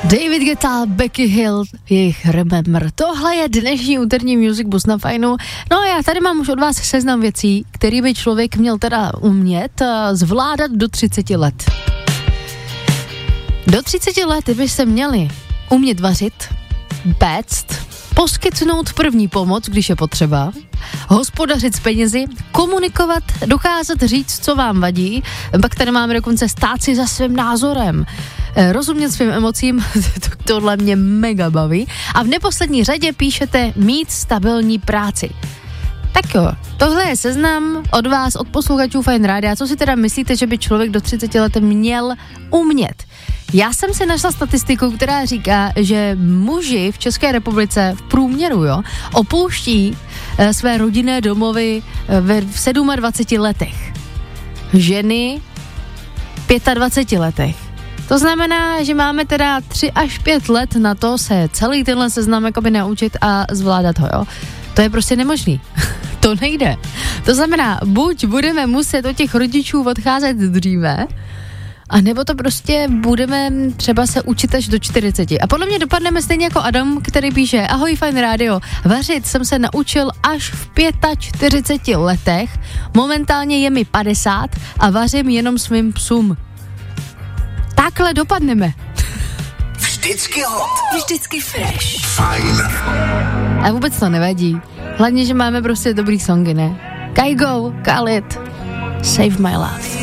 David Guetta, Becky Hill, jejich Remember. Tohle je dnešní úterní Music Bus na Fajnu. No a já tady mám už od vás seznam věcí, který by člověk měl teda umět zvládat do 30 let. Do 30 let byste měli umět vařit, péct, poskytnout první pomoc, když je potřeba, hospodařit s penězi, komunikovat, dokázat říct, co vám vadí, pak tady máme dokonce stát si za svým názorem, rozumět svým emocím, tohle mě mega baví, a v neposlední řadě píšete mít stabilní práci. Tak jo, tohle je seznam od vás, od posluchačů Fajn Rádia. Co si teda myslíte, že by člověk do 30 let měl umět? Já jsem si našla statistiku, která říká, že muži v České republice v průměru opouští své rodinné domovy v 27 letech. Ženy v 25 letech. To znamená, že máme teda 3 až 5 let na to se celý tenhle seznam jakoby naučit a zvládat ho, jo. To je prostě nemožný. To nejde. To znamená, buď budeme muset od těch rodičů odcházet dříve, a nebo to prostě budeme třeba se učit až do 40. A podle mě dopadneme stejně jako Adam, který píše: ahoj Fajn Rádio, vařit jsem se naučil až v 45 letech, momentálně je mi 50 a vařím jenom svým psům. Takhle dopadneme. Vždycky hot. Vždycky fresh. Fajn. A vůbec to nevadí. Hlavně, že máme prostě dobrý songy, ne? Kygo, Khalid, Save My Love.